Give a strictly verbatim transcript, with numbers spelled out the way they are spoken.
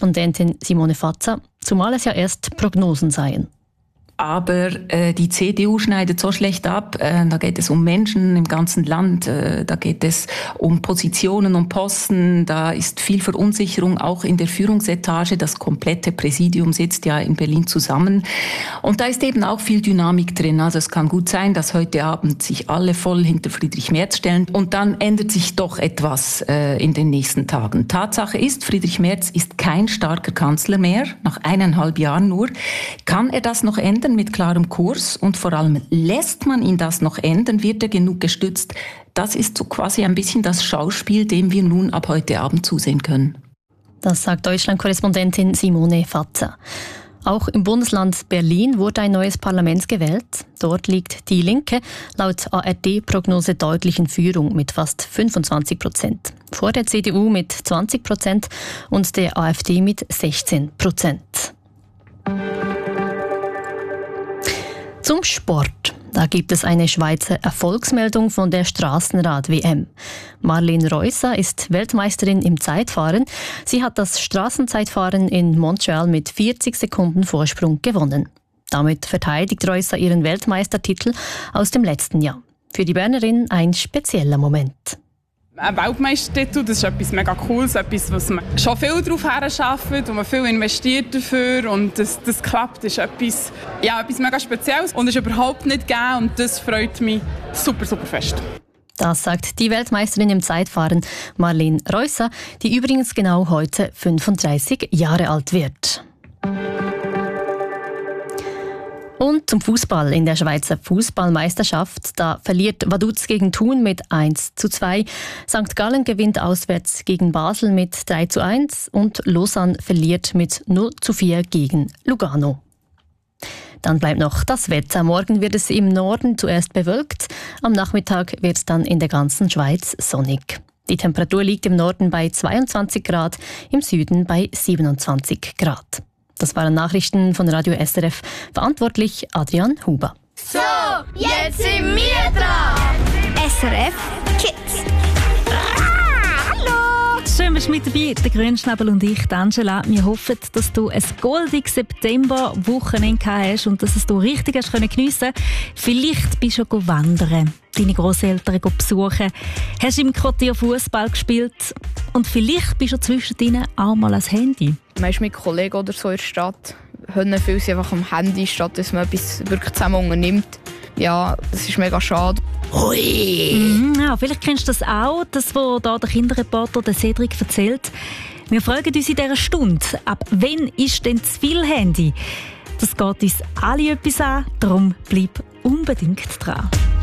Korrespondentin Simone Fazza, zumal es ja erst Prognosen seien. Aber äh, die C D U schneidet so schlecht ab. Äh, da geht es um Menschen im ganzen Land. Äh, da geht es um Positionen, um Posten. Da ist viel Verunsicherung auch in der Führungsetage. Das komplette Präsidium sitzt ja in Berlin zusammen. Und da ist eben auch viel Dynamik drin. Also es kann gut sein, dass heute Abend sich alle voll hinter Friedrich Merz stellen. Und dann ändert sich doch etwas äh, in den nächsten Tagen. Tatsache ist, Friedrich Merz ist kein starker Kanzler mehr. Nach eineinhalb Jahren nur. Kann er das noch ändern? Mit klarem Kurs und vor allem lässt man ihn das noch ändern, wird er genug gestützt. Das ist so quasi ein bisschen das Schauspiel, dem wir nun ab heute Abend zusehen können. Das sagt Deutschland-Korrespondentin Simone Fazza. Auch im Bundesland Berlin wurde ein neues Parlament gewählt. Dort liegt die Linke laut A R D-Prognose deutlich in Führung mit fast fünfundzwanzig Prozent. Vor der C D U mit zwanzig Prozent und der AfD mit sechzehn Prozent. Zum Sport. Da gibt es eine Schweizer Erfolgsmeldung von der Strassenrad-W M. Marlene Reusser ist Weltmeisterin im Zeitfahren. Sie hat das Straßenzeitfahren in Montreal mit vierzig Sekunden Vorsprung gewonnen. Damit verteidigt Reusser ihren Weltmeistertitel aus dem letzten Jahr. Für die Bernerin ein spezieller Moment. Ein Weltmeistertitel, das ist etwas mega Cooles, etwas, was man schon viel darauf herarbeitet, wo man viel investiert dafür und das, das klappt, ist etwas, ja, etwas mega Spezielles und ist überhaupt nicht gegeben und das freut mich super, super fest. Das sagt die Weltmeisterin im Zeitfahren Marlene Reusser, die übrigens genau heute fünfunddreißig Jahre alt wird. Und zum Fußball in der Schweizer Fußballmeisterschaft. Da verliert Vaduz gegen Thun mit eins zu zwei. Sankt Gallen gewinnt auswärts gegen Basel mit drei zu eins und Lausanne verliert mit null zu vier gegen Lugano. Dann bleibt noch das Wetter. Morgen wird es im Norden zuerst bewölkt. Am Nachmittag wird es dann in der ganzen Schweiz sonnig. Die Temperatur liegt im Norden bei zweiundzwanzig Grad, im Süden bei siebenundzwanzig Grad. Das waren Nachrichten von Radio S R F. Verantwortlich Adrian Huber. So, jetzt sind wir dran. S R F Kids. Ah, hallo. Schön, bist du mit dabei, der Grünschnabel und ich, Angela. Wir hoffen, dass du ein goldiges September-Wochenende hast und dass es du richtig hast können geniessen. Vielleicht bist du schon wandern, deine Grosseltern besuchen, hast im Quartier Fußball gespielt und vielleicht bist du zwischendrin auch mal ans Handy. Man ist mit Kollegen oder so in der Stadt, hören viele sind einfach am Handy, statt dass man etwas wirklich zusammen unternimmt. Ja, das ist mega schade. Hui! Mhm, ja, vielleicht kennst du das auch, das, was da der Kinderreporter der Cedric erzählt. Wir fragen uns in dieser Stunde, ab wann ist denn zu viel Handy? Das geht uns alle etwas an, darum bleib unbedingt dran.